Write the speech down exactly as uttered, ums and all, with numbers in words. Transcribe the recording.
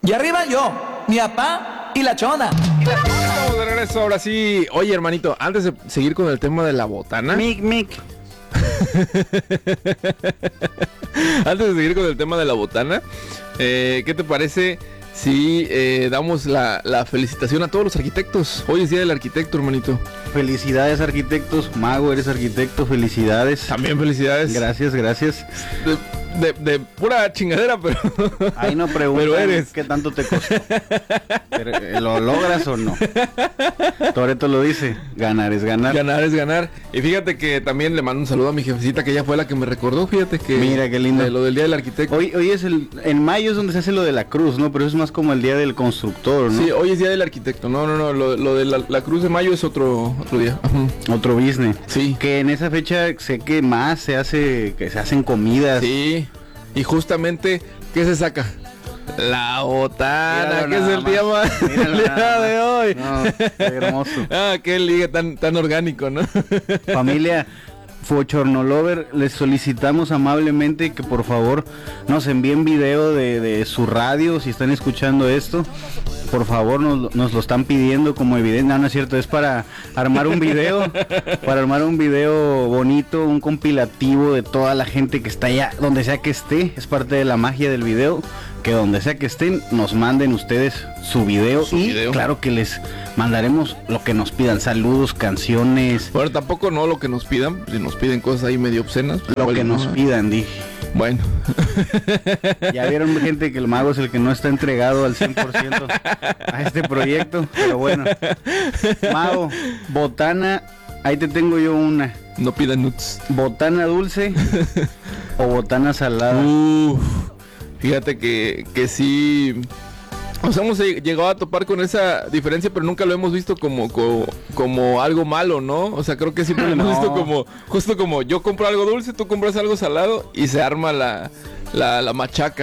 Y arriba yo, mi papá y la chona. Estamos de regreso ahora sí. Oye, hermanito, antes de seguir con el tema de la botana. Mic, mic. Antes de seguir con el tema de la botana, eh, ¿qué te parece si eh, damos la, la felicitación a todos los arquitectos? Hoy es día del arquitecto, hermanito. Felicidades, arquitectos. Mago, eres arquitecto, felicidades. También felicidades. Gracias, gracias. De, de, de pura chingadera, pero... Ahí no preguntan pero eres. qué tanto te costó. Pero, ¿lo logras o no? Toretto lo dice, ganar es ganar. Ganar es ganar. Y fíjate que también le mando un saludo a mi jefecita, que ella fue la que me recordó, fíjate que... Mira, qué lindo. De lo del día del arquitecto. Hoy, hoy es el... En mayo es donde se hace lo de la cruz, ¿no? Pero es más como el día del constructor, ¿no? Sí, hoy es día del arquitecto. No, no, no. Lo, lo de la, la cruz de mayo es otro, otro día. Otro business. Sí. Que en esa fecha sé que más se hace, que se hacen comidas. Sí. Y justamente, ¿qué se saca? La botana, Míralo que es el nada día más. más Míralo el día nada de hoy. No, qué hermoso. Ah, qué liga tan, tan orgánico, ¿no? Familia Fochornolover, les solicitamos amablemente que por favor nos envíen video de, de su radio, si están escuchando esto. Por favor, nos, nos lo están pidiendo como evidencia. No, no es cierto, es para armar un video, para armar un video bonito, un compilativo de toda la gente que está allá, donde sea que esté. Es parte de la magia del video, que donde sea que estén, nos manden ustedes su video. Su y video. claro que les mandaremos lo que nos pidan, saludos, canciones, Bueno, tampoco no lo que nos pidan, si nos piden cosas ahí medio obscenas. lo igual que no. nos pidan, dije. Bueno. Ya vieron, gente, que el mago es el que no está entregado al cien por ciento a este proyecto, pero bueno. Mago, botana, ahí te tengo yo una. No pidan nuts. ¿Botana dulce o botana salada? Uf, fíjate que, que sí. O sea, hemos llegado a topar con esa diferencia, pero nunca lo hemos visto como, como, como algo malo, ¿no? O sea, creo que siempre lo hemos No. visto como, justo como yo compro algo dulce, tú compras algo salado y se arma la, la, la machaca.